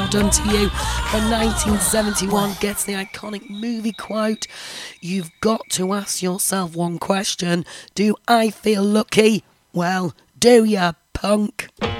well done to you. From 1971 gets the iconic movie quote. You've got to ask yourself one question. Do I feel lucky? Well, do ya, punk?